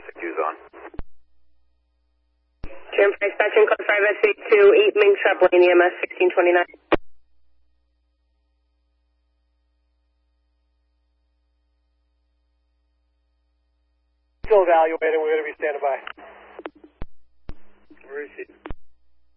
6Q's on. Jam for dispatching code 5S82, 8 Ming Shrub Lane, EMS 1629. Still evaluating. We're going to be standing by. Where is he?